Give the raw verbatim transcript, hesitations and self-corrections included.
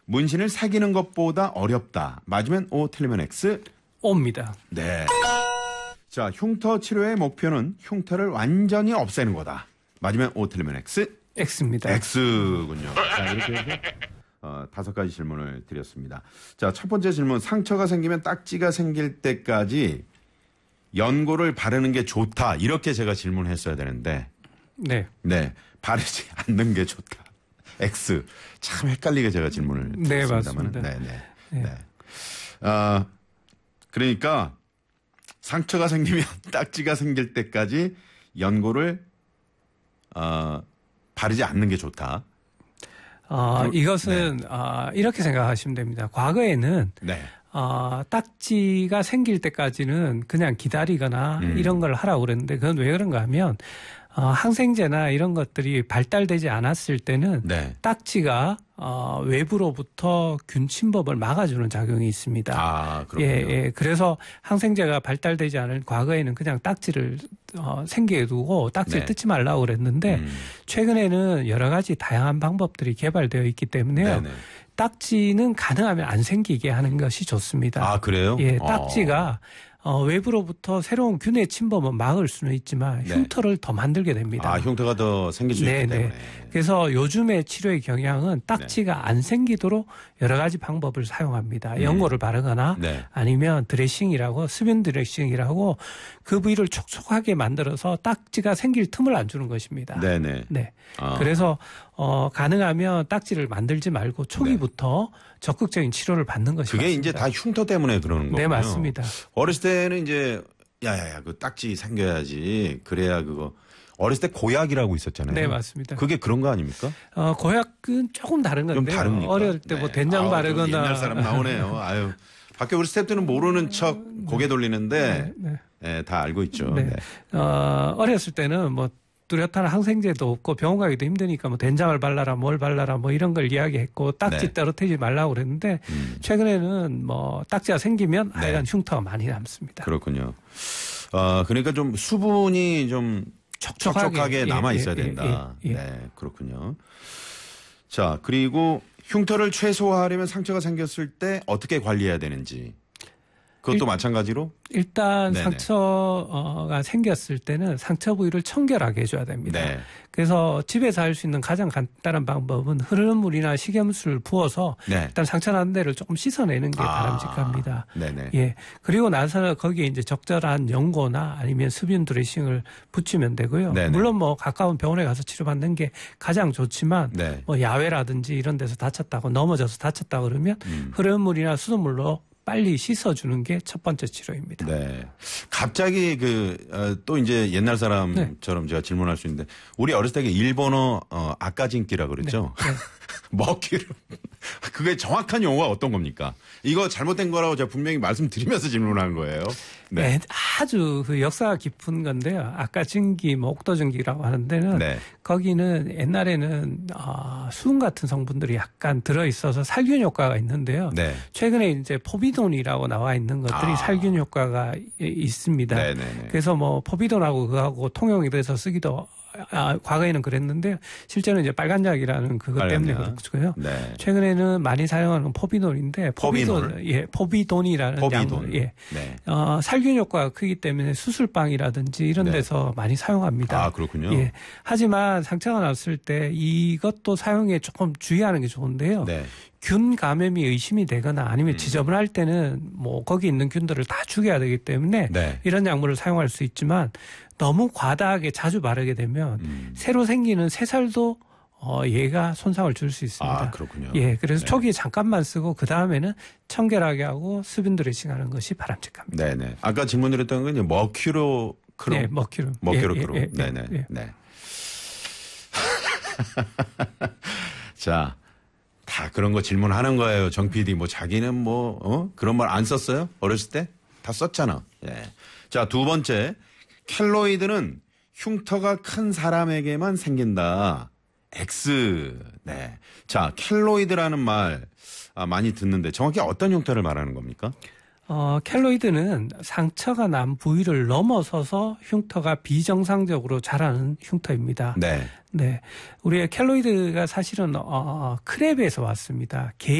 문신을 새기는 것보다 어렵다. 맞으면 O, 틀리면 X. O입니다. 네. 자, 흉터 치료의 목표는 흉터를 완전히 없애는 거다. 맞으면 O, 틀리면 X. X입니다. X군요. 자, 이렇게 해서 어, 다섯 가지 질문을 드렸습니다. 자, 첫 번째 질문. 상처가 생기면 딱지가 생길 때까지 연고를 바르는 게 좋다. 이렇게 제가 질문했어야 되는데. 네. 네. 바르지 않는 게 좋다. X. 참 헷갈리게 제가 질문을 드렸습니다만. 네, 맞습니다. 네, 네. 네. 네. 어, 그러니까 상처가 생기면 딱지가 생길 때까지 연고를 어, 바르지 않는 게 좋다. 어, 이것은 네. 어, 이렇게 생각하시면 됩니다. 과거에는 네. 어, 딱지가 생길 때까지는 그냥 기다리거나 음. 이런 걸 하라고 그랬는데 그건 왜 그런가 하면 어, 항생제나 이런 것들이 발달되지 않았을 때는 네. 딱지가 어, 외부로부터 균 침범을 막아주는 작용이 있습니다. 아, 그렇군요. 예, 예. 그래서 항생제가 발달되지 않은 과거에는 그냥 딱지를 어, 생기게 두고 딱지를 네. 뜯지 말라고 그랬는데 음. 최근에는 여러 가지 다양한 방법들이 개발되어 있기 때문에요. 네네. 딱지는 가능하면 안 생기게 하는 것이 좋습니다. 아, 그래요? 예, 어. 딱지가 어, 외부로부터 새로운 균의 침범은 막을 수는 있지만 네. 흉터를 더 만들게 됩니다. 아, 흉터가 더 생길 수 네, 있기 때문에. 네. 그래서 요즘의 치료의 경향은 딱지가 네. 안 생기도록 여러 가지 방법을 사용합니다. 연고를 바르거나 네. 아니면 드레싱이라고 수분 드레싱이라고 그 부위를 촉촉하게 만들어서 딱지가 생길 틈을 안 주는 것입니다. 네네. 네. 아. 그래서 어, 가능하면 딱지를 만들지 말고 초기부터 네. 적극적인 치료를 받는 것이 그게 맞습니다. 이제 다 흉터 때문에 그러는 거군요. 네, 맞습니다. 어렸을 때는 이제 야야야 그 딱지 생겨야지 그래야 그거 어렸을 때 고약이라고 있었잖아요. 네, 맞습니다. 그게 그런 거 아닙니까? 어, 고약은 조금 다른 건데요. 좀 다릅니까? 어릴 때 뭐 네. 된장 아우, 바르거나 옛날 사람 나오네요. 아유. 밖에 우리 스태프들은 모르는 척 고개 돌리는데 네, 네. 네, 다 알고 있죠. 네. 네. 어, 어렸을 때는 뭐 뚜렷한 항생제도 없고 병원 가기도 힘드니까 뭐 된장을 발라라 뭘 발라라 뭐 이런 걸 이야기했고 딱지 네. 떨어뜨리지 말라고 그랬는데 음. 최근에는 뭐 딱지가 생기면 네. 하여간 흉터가 많이 남습니다. 그렇군요. 어, 그러니까 좀 수분이 좀 촉촉하게, 촉촉하게 예, 남아 있어야 예, 예, 된다. 예, 예. 네, 그렇군요. 자, 그리고 흉터를 최소화하려면 상처가 생겼을 때 어떻게 관리해야 되는지. 그것도 일, 마찬가지로? 일단 네네. 상처가 생겼을 때는 상처 부위를 청결하게 해줘야 됩니다. 네. 그래서 집에서 할 수 있는 가장 간단한 방법은 흐르는 물이나 식염수를 부어서 네. 일단 상처 난 데를 조금 씻어내는 게 아, 바람직합니다. 네네. 예. 그리고 나서는 거기에 이제 적절한 연고나 아니면 수분 드레싱을 붙이면 되고요. 네네. 물론 뭐 가까운 병원에 가서 치료받는 게 가장 좋지만 네. 뭐 야외라든지 이런 데서 다쳤다고 넘어져서 다쳤다 그러면 음. 흐르는 물이나 수돗물로 빨리 씻어주는 게 첫 번째 치료입니다. 네. 갑자기 그, 어, 또 이제 옛날 사람처럼 네. 제가 질문할 수 있는데, 우리 어렸을 때 일본어, 어, 아까진기라고 그랬죠? 네. 네. 먹기름. 그게 정확한 용어가 어떤 겁니까? 이거 잘못된 거라고 제가 분명히 말씀드리면서 질문한 거예요. 네. 네. 아주 그 역사가 깊은 건데요. 아까진기, 뭐 옥도전기라고 하는 데는 네. 거기는 옛날에는 어, 수은 같은 성분들이 약간 들어있어서 살균 효과가 있는데요. 네. 최근에 이제 포비돈이라고 나와 있는 것들이 아. 살균 효과가 있습니다. 네네네. 그래서 뭐 포비돈하고 그거하고 통용이 돼서 쓰기도 아, 과거에는 그랬는데 실제는 이제 빨간약이라는 그것 빨간약. 때문에 그렇고요. 네. 최근에는 많이 사용하는 포비돈인데 포비돈, 포비놀? 예, 포비돈이라는 포비돈. 약물, 예, 네. 어, 살균 효과가 크기 때문에 수술방이라든지 이런 네. 데서 많이 사용합니다. 아, 그렇군요. 예. 하지만 상처가 났을 때 이것도 사용에 조금 주의하는 게 좋은데요. 네. 균 감염이 의심이 되거나 아니면 음. 지저분할 때는 뭐 거기 있는 균들을 다 죽여야 되기 때문에 네. 이런 약물을 사용할 수 있지만 너무 과다하게 자주 바르게 되면 음. 새로 생기는 새살도 어, 얘가 손상을 줄 수 있습니다. 아, 그렇군요. 예, 그래서 네. 초기에 잠깐만 쓰고 그 다음에는 청결하게 하고 수분 드레싱하는 것이 바람직합니다. 네네. 아까 질문드렸던 건 이제 머큐로 크롬. 네, 머큐름. 머큐로 예, 크롬. 예, 예, 네네. 예. 네. 자, 다 그런 거 질문하는 거예요. 정 피디. 뭐 자기는 뭐, 어? 그런 말 안 썼어요? 어렸을 때? 다 썼잖아. 예. 자, 두 번째. 켈로이드는 흉터가 큰 사람에게만 생긴다. X. 네. 자, 켈로이드라는 말 아, 많이 듣는데 정확히 어떤 흉터를 말하는 겁니까? 어, 켈로이드는 상처가 난 부위를 넘어서서 흉터가 비정상적으로 자라는 흉터입니다. 네. 네. 우리의 켈로이드가 사실은, 어, 크랩에서 왔습니다. 개